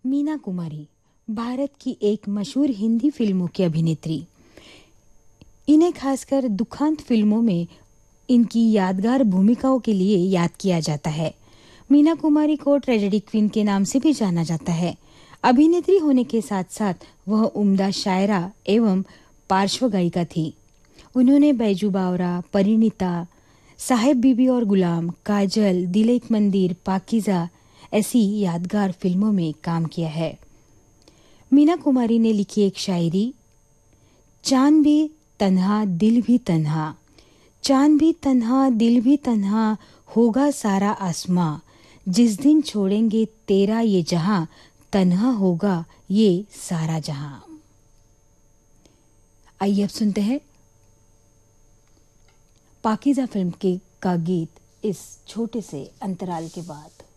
मीना कुमारी भारत की एक मशहूर हिंदी फिल्मों की अभिनेत्री। इन्हें खासकर दुखांत फिल्मों में इनकी यादगार भूमिकाओं के लिए याद किया जाता है। मीना कुमारी को ट्रेजेडी क्वीन के नाम से भी जाना जाता है। अभिनेत्री होने के साथ साथ वह उम्दा शायरा एवं पार्श्व गायिका थी। उन्होंने बैजू बावरा, परिणीता, साहेब बीबी और गुलाम, काजल, दिल एक मंदिर, पाकीज़ा ऐसी यादगार फिल्मों में काम किया है। मीना कुमारी ने लिखी एक शायरी, चांद भी तन्हा दिल भी तन्हा, चांद भी तन्हा दिल भी तन्हा, होगा सारा आसमां, जिस दिन छोड़ेंगे तेरा ये जहां, तन्हा होगा ये सारा जहां। आइए अब सुनते हैं पाकीज़ा फिल्म का गीत इस छोटे से अंतराल के बाद।